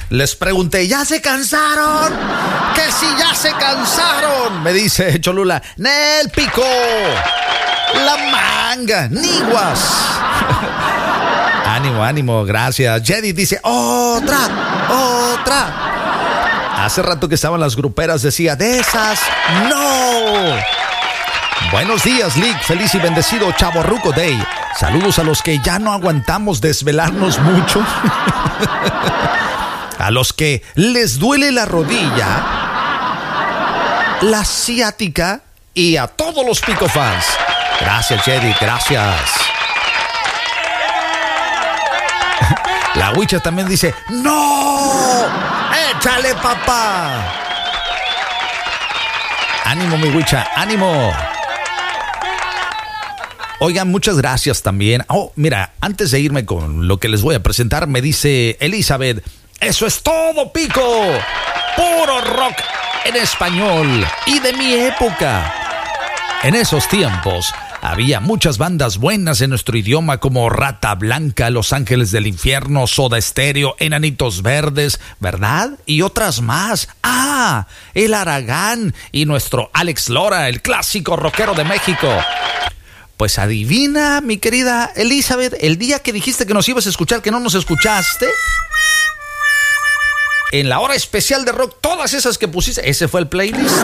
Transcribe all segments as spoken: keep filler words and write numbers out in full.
Les pregunté, ¿ya se cansaron? Que si ya se cansaron. Me dice Cholula, Nel Pico, la manga, niguas. Ánimo, ánimo, gracias. Jedi dice, otra, otra. Hace rato que estaban las gruperas, decía, de esas, no. Buenos días, Lick. Feliz y bendecido Chavorruco Day. Saludos a los que ya no aguantamos desvelarnos mucho. A los que les duele la rodilla, la ciática y a todos los Pico fans. Gracias, Jedi, gracias. La Huicha también dice, ¡no! ¡Échale, papá! Ánimo, mi Huicha, ánimo. Oigan, muchas gracias también. Oh, mira, antes de irme con lo que les voy a presentar, me dice Elizabeth, eso es todo, Pico. Puro rock en español y de mi época. En esos tiempos había muchas bandas buenas en nuestro idioma como Rata Blanca, Los Ángeles del Infierno, Soda Stereo, Enanitos Verdes, ¿verdad? Y otras más. Ah, el Aragán y nuestro Alex Lora, el clásico rockero de México. Pues adivina, mi querida Elizabeth, el día que dijiste que nos ibas a escuchar, que no nos escuchaste. En la hora especial de rock, todas esas que pusiste, ese fue el playlist.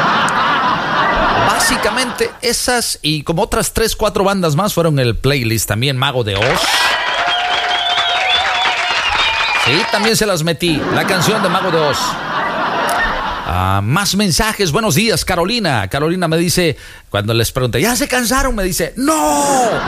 Básicamente esas y como otras tres, cuatro bandas más fueron el playlist. También Mago de Oz. Sí, también se las metí. La canción de Mago de Oz. Uh, más mensajes. Buenos días, Carolina. Carolina me dice, cuando les pregunté, ¿ya se cansaron? Me dice, ¡no!